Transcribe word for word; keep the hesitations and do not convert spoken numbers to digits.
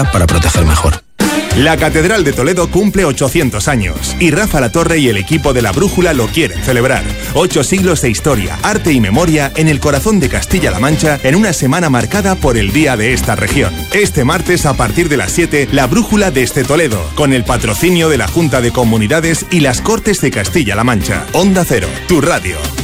para proteger mejor. La Catedral de Toledo cumple ochocientos años y Rafa Latorre y el equipo de La Brújula lo quieren celebrar. Ocho siglos de historia, arte y memoria en el corazón de Castilla-La Mancha en una semana marcada por el día de esta región. Este martes a partir de las siete, La Brújula desde Toledo, con el patrocinio de la Junta de Comunidades y las Cortes de Castilla-La Mancha. Onda Cero, tu radio.